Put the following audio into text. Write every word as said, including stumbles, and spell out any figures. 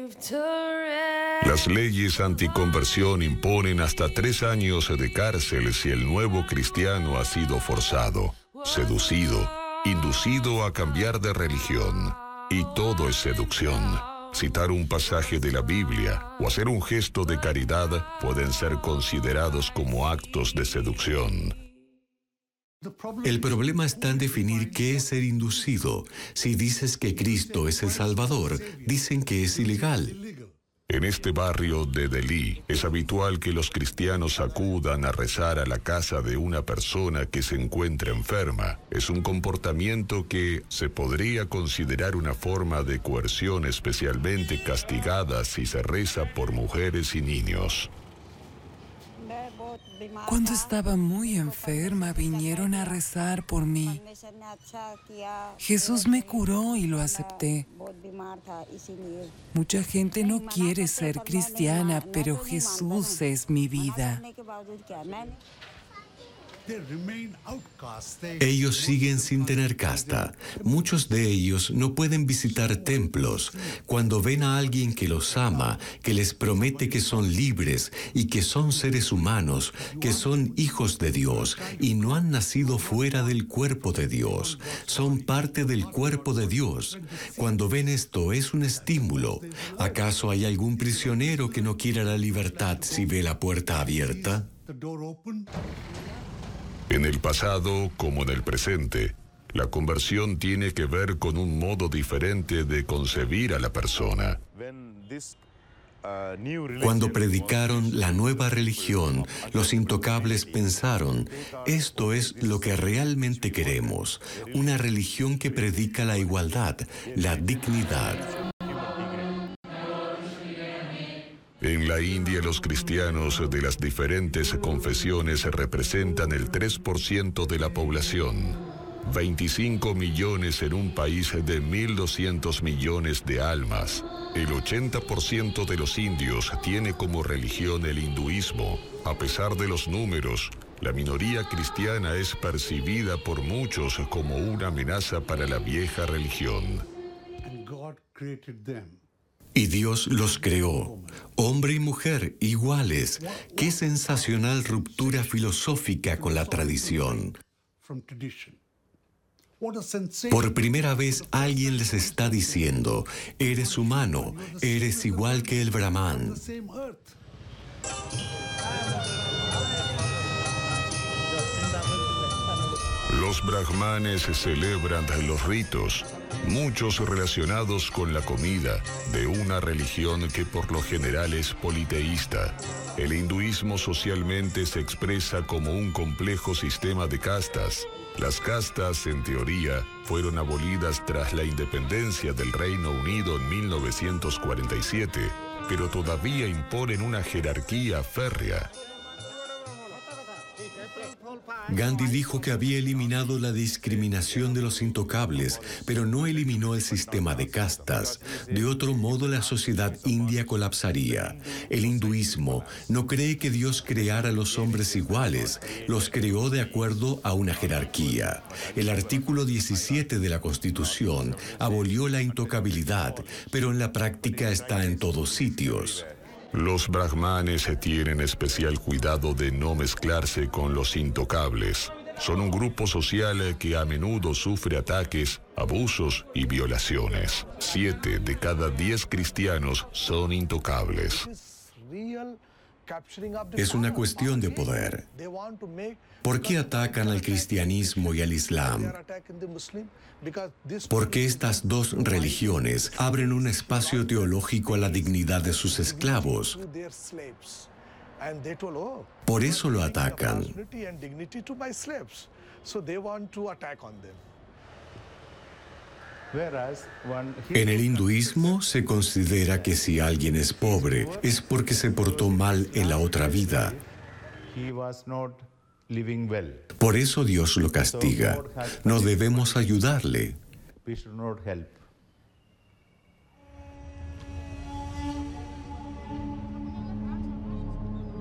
Las leyes anticonversión imponen hasta tres años de cárcel si el nuevo cristiano ha sido forzado, seducido, inducido a cambiar de religión. Y todo es seducción. Citar un pasaje de la Biblia o hacer un gesto de caridad pueden ser considerados como actos de seducción. El problema está en definir qué es ser inducido. Si dices que Cristo es el Salvador, dicen que es ilegal. En este barrio de Delhi es habitual que los cristianos acudan a rezar a la casa de una persona que se encuentra enferma. Es un comportamiento que se podría considerar una forma de coerción especialmente castigada si se reza por mujeres y niños. Cuando estaba muy enferma, vinieron a rezar por mí. Jesús me curó y lo acepté. Mucha gente no quiere ser cristiana, pero Jesús es mi vida. Ellos siguen sin tener casta. Muchos de ellos no pueden visitar templos. Cuando ven a alguien que los ama, que les promete que son libres y que son seres humanos, que son hijos de Dios y no han nacido fuera del cuerpo de Dios, son parte del cuerpo de Dios. Cuando ven esto es un estímulo. ¿Acaso hay algún prisionero que no quiera la libertad si ve la puerta abierta? En el pasado, como en el presente, la conversión tiene que ver con un modo diferente de concebir a la persona. Cuando predicaron la nueva religión, los intocables pensaron, esto es lo que realmente queremos, una religión que predica la igualdad, la dignidad. En la India, los cristianos de las diferentes confesiones representan el tres por ciento de la población. veinticinco millones en un país de mil doscientos millones de almas. El ochenta por ciento de los indios tiene como religión el hinduismo. A pesar de los números, la minoría cristiana es percibida por muchos como una amenaza para la vieja religión. Y Dios los creó, hombre y mujer iguales. ¡Qué sensacional ruptura filosófica con la tradición! Por primera vez alguien les está diciendo, eres humano, eres igual que el Brahman. Los brahmanes celebran los ritos, muchos relacionados con la comida, de una religión que por lo general es politeísta. El hinduismo socialmente se expresa como un complejo sistema de castas. Las castas, en teoría, fueron abolidas tras la independencia del Reino Unido en mil novecientos cuarenta y siete, pero todavía imponen una jerarquía férrea. Gandhi dijo que había eliminado la discriminación de los intocables, pero no eliminó el sistema de castas. De otro modo, la sociedad india colapsaría. El hinduismo no cree que Dios creara a los hombres iguales, los creó de acuerdo a una jerarquía. El artículo diecisiete de la Constitución abolió la intocabilidad, pero en la práctica está en todos sitios. Los brahmanes tienen especial cuidado de no mezclarse con los intocables. Son un grupo social que a menudo sufre ataques, abusos y violaciones. Siete de cada diez cristianos son intocables. Es una cuestión de poder. ¿Por qué atacan al cristianismo y al islam? Porque estas dos religiones abren un espacio teológico a la dignidad de sus esclavos. Por eso lo atacan. En el hinduismo se considera que si alguien es pobre es porque se portó mal en la otra vida. Por eso Dios lo castiga. No debemos ayudarle.